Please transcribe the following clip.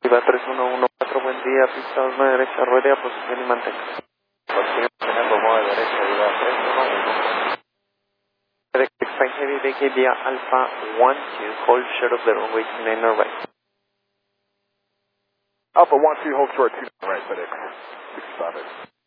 Viva 3114, buen día, pista 2 derecha, ruede a posición y mantenga. Continúa manejando modo derecha, Viva 311. Expect heavy vacate via Alpha 12, hold short of the runway 29 or right. Alpha 12, hold short 2 right, FedEx 65.